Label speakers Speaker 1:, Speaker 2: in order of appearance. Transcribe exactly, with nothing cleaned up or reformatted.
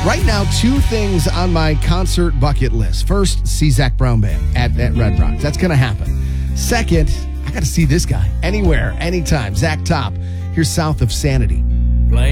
Speaker 1: Right now, two things on my concert bucket list. First, see Zach Brown Band at, at Red Rocks. That's going to happen. Second, I got to see this guy anywhere, anytime. Zach Top, here south of Sanity.